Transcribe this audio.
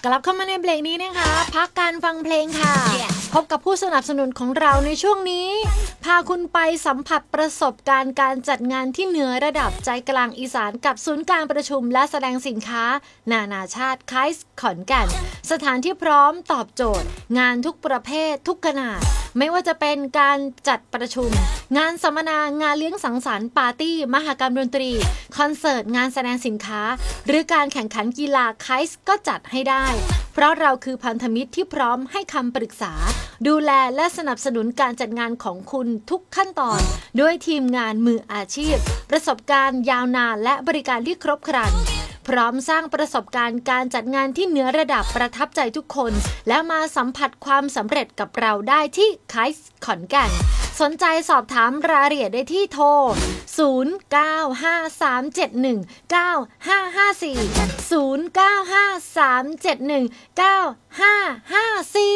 กลับเข้ามาในเบรกนี้นะคะพักการฟังเพลงค่ะ พบกับผู้สนับสนุนของเราในช่วงนี้พาคุณไปสัมผัสประสบการณ์การจัดงานที่เหนือระดับใจกลางอีสานกับศูนย์การประชุมและแสดงสินค้านานาชาติไคส์ขอนแก่นสถานที่พร้อมตอบโจทย์งานทุกประเภททุกขนาดไม่ว่าจะเป็นการจัดประชุมงานสัมมนางานเลี้ยงสังสรรค์ปาร์ตี้มหกรรมดนตรีคอนเสิร์ตงานแสดงสินค้าหรือการแข่งขันกีฬาไคส์ก็จัดให้ได้เพราะเราคือพันธมิตรที่พร้อมให้คำปรึกษาดูแลและสนับสนุนการจัดงานของคุณทุกขั้นตอนด้วยทีมงานมืออาชีพประสบการณ์ยาวนานและบริการที่ครบครันพร้อมสร้างประสบการณ์การจัดงานที่เหนือระดับประทับใจทุกคนและมาสัมผัสความสำเร็จกับเราได้ที่ไคส์ขอนแก่นสนใจสอบถามรายละเอียดได้ที่โทร0953719554 0953719554